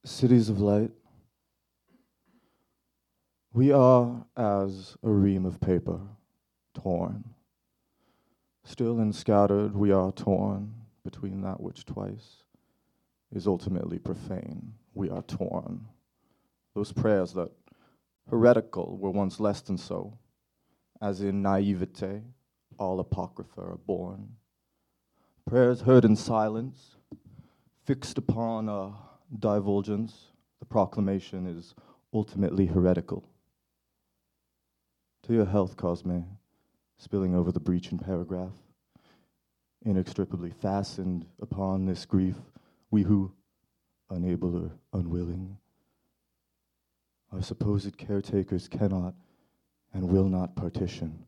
Cities of light, we are as a ream of paper, torn. Still and scattered, we are torn between that which twice is ultimately profane. We are torn. Those prayers that heretical were once less than so, as in naivete, all apocrypha are born. Prayers heard in silence, fixed upon a divulgence, the proclamation is ultimately heretical. To your health, Cosme, spilling over the breach in paragraph, inextricably fastened upon this grief, we who, unable or unwilling, our supposed caretakers cannot and will not partition.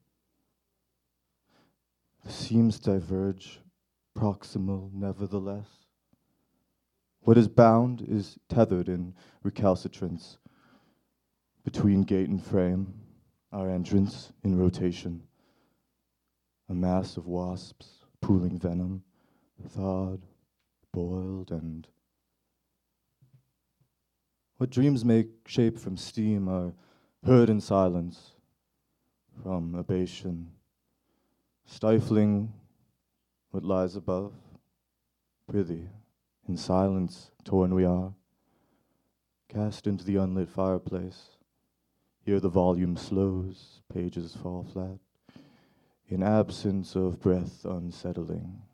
The seams diverge, proximal nevertheless. What is bound is tethered in recalcitrance between gate and frame, our entrance in rotation. A mass of wasps, pooling venom, thawed, boiled, and what dreams make shape from steam are heard in silence, from abation, stifling what lies above. Prithee, in silence torn we are, cast into the unlit fireplace. Here the volume slows, pages fall flat, in absence of breath unsettling.